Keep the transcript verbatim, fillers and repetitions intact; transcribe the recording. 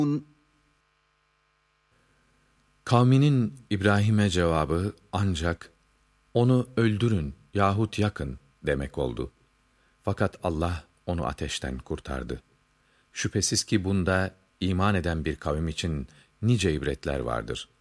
Kavminin İbrahim'e cevabı ancak onu öldürün yahut yakın demek oldu. Fakat Allah onu ateşten kurtardı. Şüphesiz ki bunda iman eden bir kavim için nice ibretler vardır.